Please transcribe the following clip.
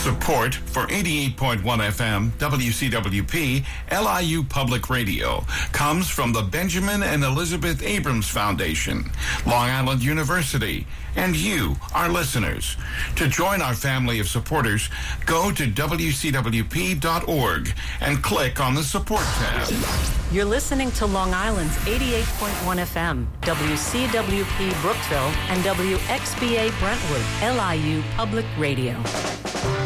Support for 88.1 FM WCWP LIU Public Radio comes from the Benjamin and Elizabeth Abrams Foundation, Long Island University, and you, our listeners. To join our family of supporters, go to WCWP.org and click on the Support tab. You're listening to Long Island's 88.1 FM, WCWP Brookville, and WXBA Brentwood, LIU Public Radio.